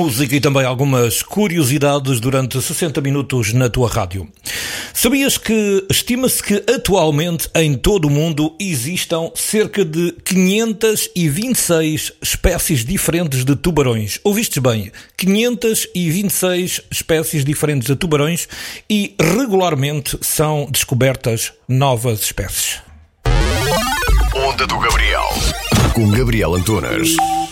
música e também algumas curiosidades durante 60 minutos na tua rádio. Sabias que estima-se que atualmente em todo o mundo existam cerca de 526 espécies diferentes de tubarões? Ouvistes bem, 526 espécies diferentes de tubarões e regularmente são descobertas novas espécies. Onda do Gabriel, com Gabriel Antunes.